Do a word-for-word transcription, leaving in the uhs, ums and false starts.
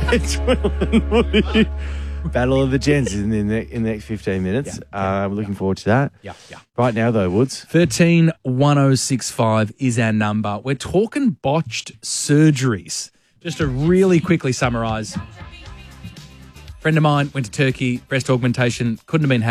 It's Will and Woody. Battle of the Gens in the, ne- in the next fifteen minutes. Yeah, uh, we're looking forward to that. Yeah, yeah. Right now, though, Woods. thirteen one oh six five is our number. We're talking botched surgeries. Just to really quickly summarise. Friend of mine went to Turkey, breast augmentation, couldn't have been